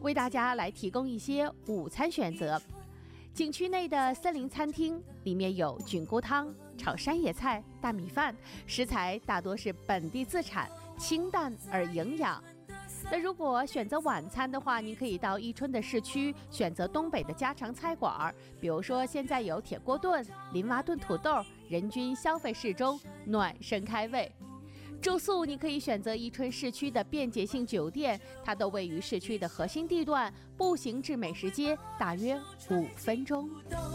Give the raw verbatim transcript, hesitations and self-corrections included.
为大家来提供一些午餐选择。景区内的森林餐厅里面有菌菇汤、炒山野菜、大米饭，食材大多是本地自产，清淡而营养。那如果选择晚餐的话，您可以到伊春的市区选择东北的家常菜馆，比如说现在有铁锅炖、林蛙炖土豆，人均消费适中，暖身开胃。住宿你可以选择伊春市区的便捷性酒店，它都位于市区的核心地段，步行至美食街大约五分钟。